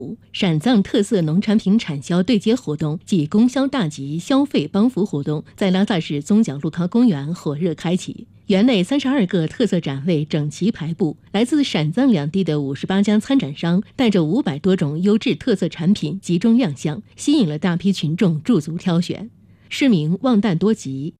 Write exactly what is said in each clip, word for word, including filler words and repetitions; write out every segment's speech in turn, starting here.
陕藏特色农产品产销对接活动暨供销大集消费帮扶活动在拉萨市宗角路康公园火热开启。园内三十二个特色展位整齐排布，来自陕藏两地的五十八家参展商带着五百多种优质特色产品集中亮相，吸引了大批群众驻足挑选。市民望旦多吉。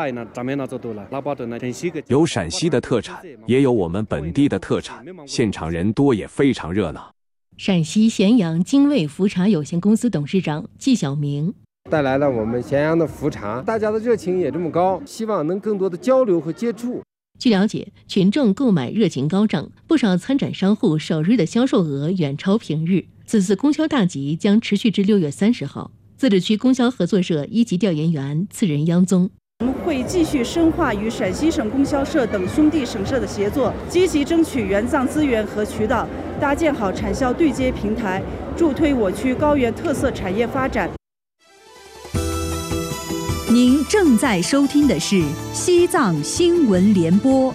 有陕西的特产，也有我们本地的特产，现场人多也非常热闹。 陕西咸阳精卫茯茶有限公司董事长季晓明带来了我们咸阳的茯茶，大家的热情也这么高，希望能更多的交流和接触。 据了解，群众购买热情高涨，不少参展商户首日的销售额远超平日。此次供销大集将持续至六月三十号。自治区供销合作社一级调研员次仁央宗。 我们会继续深化与陕西省供销社等兄弟省社的协作，积极争取援藏资源和渠道，搭建好产销对接平台，助推我区高原特色产业发展。 您正在收听的是西藏新闻联播。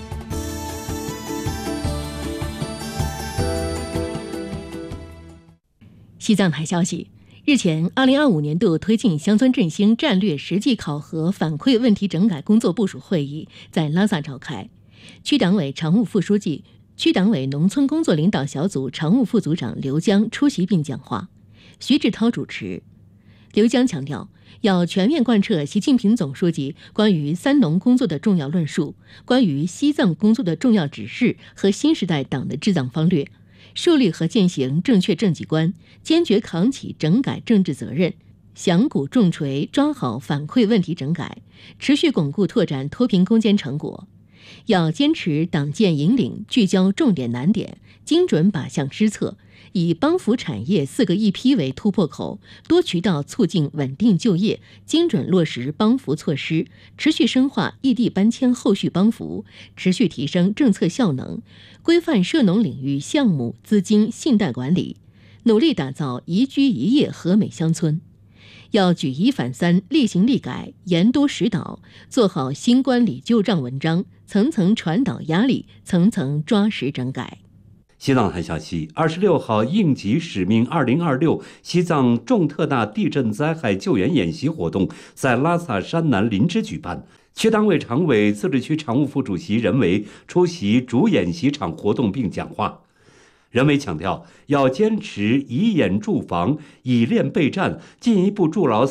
西藏台消息，日前，二零二五年度推进乡村振兴战略实际考核反馈问题整改工作部署会议在拉萨召开。区党委常务副书记、区党委农村工作领导小组常务副组长刘江出席并讲话，徐志涛主持。刘江强调，要全面贯彻习近平总书记关于三农工作的重要论述、关于西藏工作的重要指示和新时代党的治藏方略，树立和践行正确政绩观，坚决扛起整改政治责任，响鼓重锤抓好反馈问题整改，持续巩固拓展脱贫攻坚成果。要坚持党建引领，聚焦重点难点，精准靶向施策，以帮扶产业四个一批为突破口，多渠道促进稳定就业，精准落实帮扶措施，持续深化异地搬迁后续帮扶，持续提升政策效能，规范涉农领域项目、资金、信贷管理，努力打造宜居宜业和美乡村。要举一反三，厉行厉改，严督实导，做好新关理旧账文章，层层传导压力，层层抓实整改。 西藏台消息，二十六号应急使命二零二六西藏重特大地震灾害救援演习活动在拉萨山南林芝举办。区党委常委、自治区常务副主席任维出席主演习场活动并讲话。任维强调，要坚持以演驻防，以练备战，进一步筑牢